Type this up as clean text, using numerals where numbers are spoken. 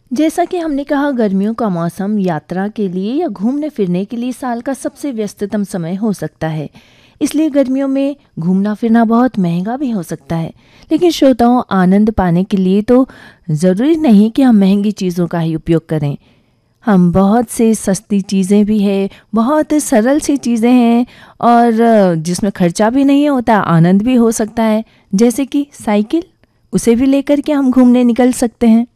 जैसा कि हमने कहा, गर्मियों का मौसम यात्रा के लिए या घूमने फिरने के लिए साल का सबसे व्यस्ततम समय हो सकता है। इसलिए गर्मियों में घूमना फिरना बहुत महंगा भी हो सकता है। लेकिन श्रोताओं, आनंद पाने के लिए तो ज़रूरी नहीं कि हम महंगी चीज़ों का ही उपयोग करें। हम बहुत से सस्ती चीज़ें भी हैं, बहुत सरल सी चीज़ें हैं और जिसमें खर्चा भी नहीं होता, आनंद भी हो सकता है। जैसे कि साइकिल, उसे भी लेकर के हम घूमने निकल सकते हैं।